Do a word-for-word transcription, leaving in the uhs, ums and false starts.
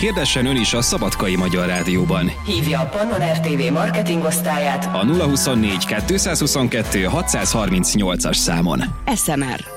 Kérdessen ön is a Szabadkai Magyar Rádióban. Hívja a Pannon er té vé marketingosztályát a nulla huszonnégy kettőszázhuszonkettő hatszázharmincnyolcas számon. es em er